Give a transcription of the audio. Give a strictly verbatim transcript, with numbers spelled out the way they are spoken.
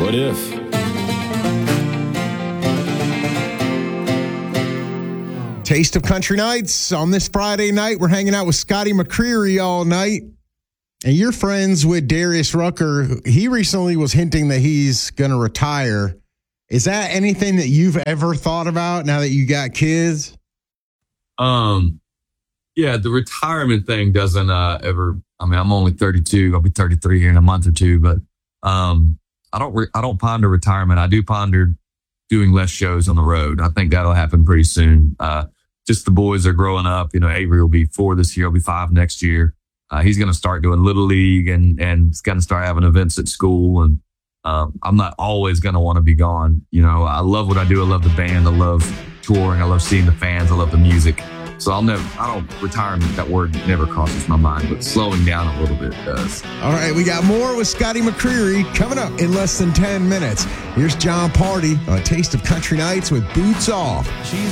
What if? Taste of Country Nights on this Friday night. We're hanging out with Scotty McCreery all night. And you're friends with Darius Rucker. He recently was hinting that he's going to retire. Is that anything that you've ever thought about now that you got kids? Um, yeah, the retirement thing doesn't uh, ever. I mean, I'm only thirty-two. I'll be thirty-three here in a month or two. But um, I don't. Re- I don't ponder retirement. I do ponder doing less shows on the road. I think that'll happen pretty soon. Uh, just the boys are growing up. You know, Avery will be four this year. He'll be five next year. Uh, he's going to start doing Little League and and he's going to start having events at school. And um, I'm not always going to want to be gone. You know, I love what I do. I love the band. I love touring. I love seeing the fans. I love the music. So I'll never, I don't, retirement, that word never crosses my mind, but slowing down a little bit does. All right, we got more with Scotty McCreery coming up in less than ten minutes. Here's John Party on Taste of Country Nights with Boots Off.